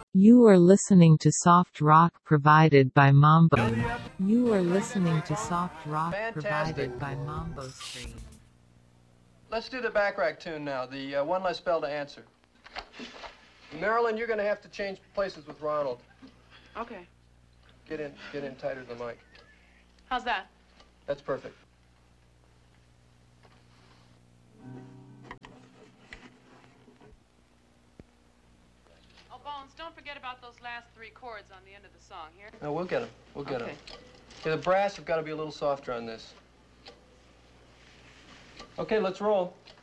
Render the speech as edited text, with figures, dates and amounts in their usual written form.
You are listening to soft rock provided by Mambo. You are listening to soft rock provided by Mambo Stream. Let's do the back rack tune now, the one less bell to answer. Marilyn, you're going to have to change places with Ronald. Okay. Get in tighter to the mic. How's that? That's perfect. Oh, Bones, don't forget about those last 3 chords on the end of the song, here? No, we'll get them. We'll get them. Okay. Okay, the brass have got to be a little softer on this. Okay, let's roll.